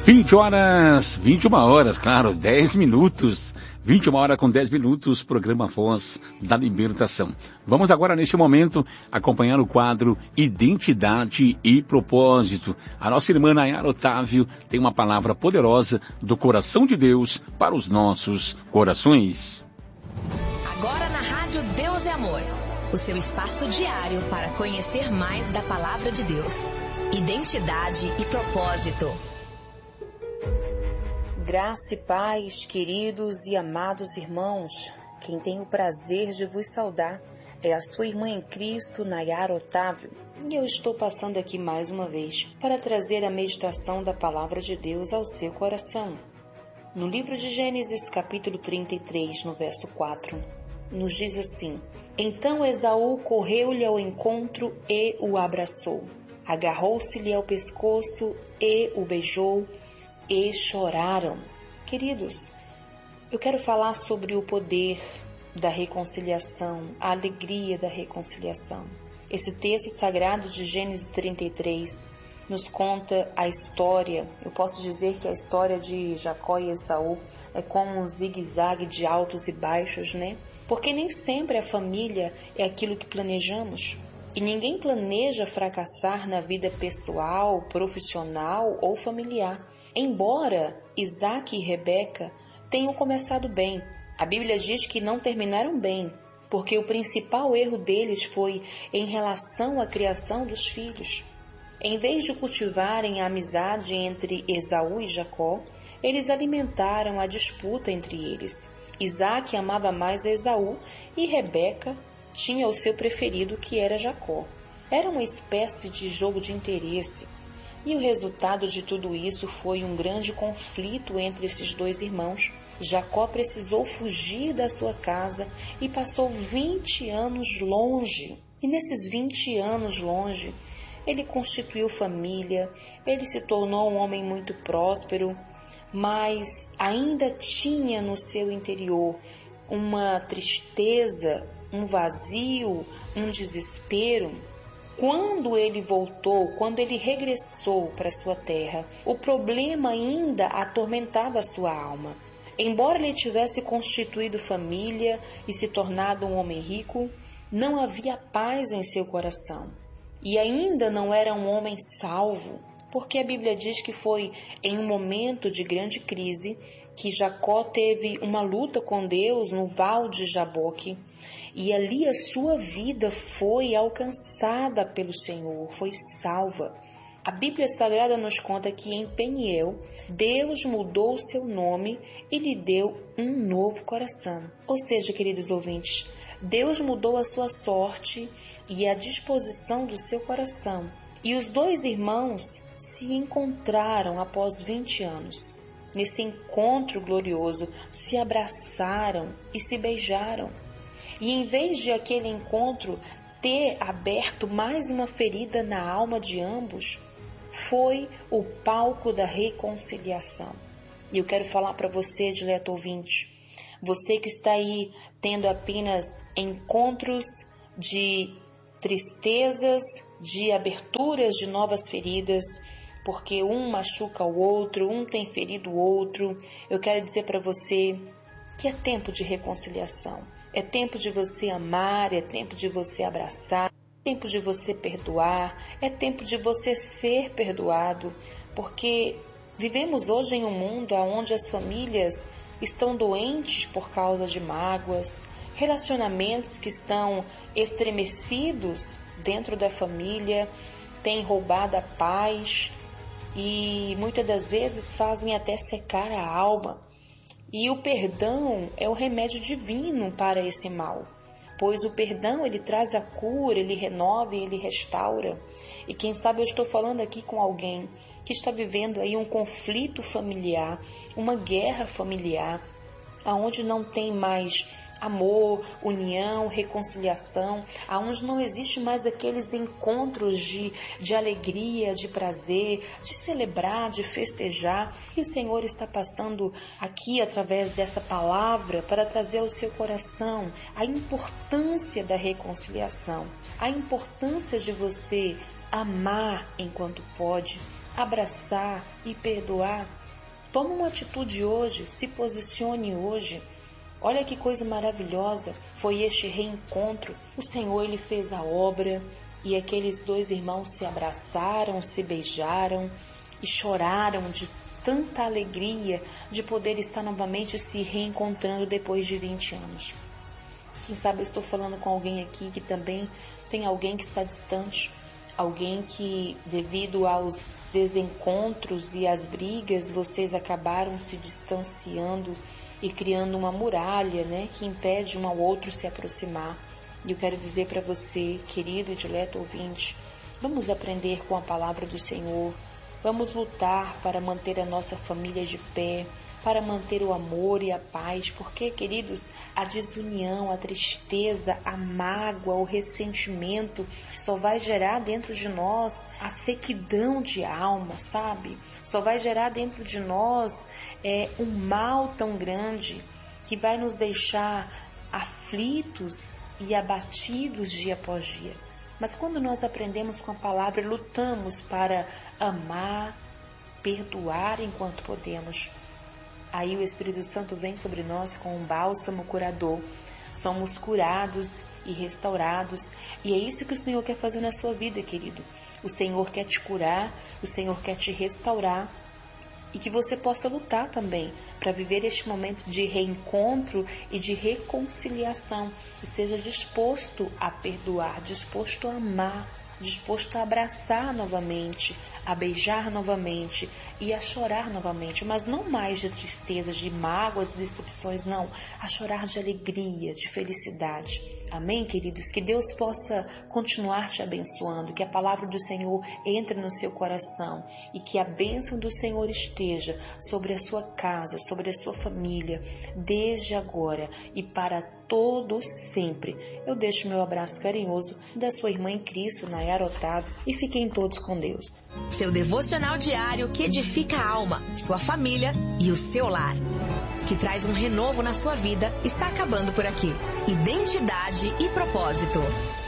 20 horas, 21 horas, claro, 10 minutos. 21 horas com 10 minutos, programa Voz da Libertação. Vamos agora, neste momento, acompanhar o quadro Identidade e Propósito. A nossa irmã Nayara Otávio tem uma palavra poderosa do coração de Deus para os nossos corações. Agora na Rádio Deus é Amor, o seu espaço diário para conhecer mais da Palavra de Deus. Identidade e Propósito. Graça e paz, queridos e amados irmãos, quem tem o prazer de vos saudar é a sua irmã em Cristo, Nayara Otávio, e eu estou passando aqui mais uma vez para trazer a meditação da Palavra de Deus ao seu coração. No livro de Gênesis, capítulo 33, no verso 4, nos diz assim: Então Esaú correu-lhe ao encontro e o abraçou, agarrou-se-lhe ao pescoço e o beijou, e choraram. Queridos, eu quero falar sobre o poder da reconciliação, a alegria da reconciliação. Esse texto sagrado de Gênesis 33 nos conta a história, eu posso dizer que a história de Jacó e Esaú é como um zigue-zague de altos e baixos, né? Porque nem sempre a família é aquilo que planejamos. E ninguém planeja fracassar na vida pessoal, profissional ou familiar. Embora Isaac e Rebeca tenham começado bem, a Bíblia diz que não terminaram bem, porque o principal erro deles foi em relação à criação dos filhos. Em vez de cultivarem a amizade entre Esaú e Jacó, eles alimentaram a disputa entre eles. Isaac amava mais Esaú e Rebeca tinha o seu preferido, que era Jacó. Era uma espécie de jogo de interesse. E o resultado de tudo isso foi um grande conflito entre esses dois irmãos. Jacó precisou fugir da sua casa e passou 20 anos longe. E nesses 20 anos longe, ele constituiu família, ele se tornou um homem muito próspero, mas ainda tinha no seu interior uma tristeza, um vazio, um desespero. Quando ele voltou, quando ele regressou para sua terra, o problema ainda atormentava a sua alma. Embora ele tivesse constituído família e se tornado um homem rico, não havia paz em seu coração. E ainda não era um homem salvo, porque a Bíblia diz que foi em um momento de grande crise que Jacó teve uma luta com Deus no Val de Jaboque. E ali a sua vida foi alcançada pelo Senhor, foi salva. A Bíblia Sagrada nos conta que em Peniel, Deus mudou o seu nome e lhe deu um novo coração. Ou seja, queridos ouvintes, Deus mudou a sua sorte e a disposição do seu coração. E os dois irmãos se encontraram após 20 anos. Nesse encontro glorioso, se abraçaram e se beijaram. E em vez de aquele encontro ter aberto mais uma ferida na alma de ambos, foi o palco da reconciliação. E eu quero falar para você, dileto ouvinte, você que está aí tendo apenas encontros de tristezas, de aberturas de novas feridas, porque um machuca o outro, um tem ferido o outro, eu quero dizer para você que é tempo de reconciliação. É tempo de você amar, é tempo de você abraçar, é tempo de você perdoar, é tempo de você ser perdoado, porque vivemos hoje em um mundo onde as famílias estão doentes por causa de mágoas, relacionamentos que estão estremecidos dentro da família, têm roubado a paz e muitas das vezes fazem até secar a alma. E o perdão é o remédio divino para esse mal, pois o perdão ele traz a cura, ele renova e ele restaura. E quem sabe eu estou falando aqui com alguém que está vivendo aí um conflito familiar, uma guerra familiar, aonde não tem mais amor, união, reconciliação, aonde não existe mais aqueles encontros de alegria, de prazer, de celebrar, de festejar. E o Senhor está passando aqui através dessa palavra para trazer ao seu coração a importância da reconciliação, a importância de você amar enquanto pode, abraçar e perdoar. Toma uma atitude hoje, se posicione hoje. Olha que coisa maravilhosa foi este reencontro. O Senhor, Ele fez a obra e aqueles dois irmãos se abraçaram, se beijaram e choraram de tanta alegria de poder estar novamente se reencontrando depois de 20 anos. Quem sabe eu estou falando com alguém aqui que também tem alguém que está distante, alguém que, devido aos desencontros e às brigas, vocês acabaram se distanciando e criando uma muralha, né, que impede um ao outro se aproximar. E eu quero dizer para você, querido e dileto ouvinte, vamos aprender com a palavra do Senhor, vamos lutar para manter a nossa família de pé, para manter o amor e a paz, porque, queridos, a desunião, a tristeza, a mágoa, o ressentimento só vai gerar dentro de nós a sequidão de alma, sabe? Só vai gerar dentro de nós um mal tão grande que vai nos deixar aflitos e abatidos dia após dia. Mas quando nós aprendemos com a palavra e lutamos para amar, perdoar enquanto podemos, aí o Espírito Santo vem sobre nós com um bálsamo curador. Somos curados e restaurados. E é isso que o Senhor quer fazer na sua vida, querido. O Senhor quer te curar, o Senhor quer te restaurar. E que você possa lutar também para viver este momento de reencontro e de reconciliação. E seja disposto a perdoar, disposto a amar, disposto a abraçar novamente, a beijar novamente e a chorar novamente, mas não mais de tristezas, de mágoas e decepções, não, a chorar de alegria, de felicidade. Amém, queridos? Que Deus possa continuar te abençoando, que a palavra do Senhor entre no seu coração e que a bênção do Senhor esteja sobre a sua casa, sobre a sua família, desde agora e para todos sempre. Eu deixo meu abraço carinhoso da sua irmã em Cristo, Nayara Otávio, e fiquem todos com Deus. Seu devocional diário que edifica a alma, sua família e o seu lar, que traz um renovo na sua vida, está acabando por aqui. Identidade e propósito.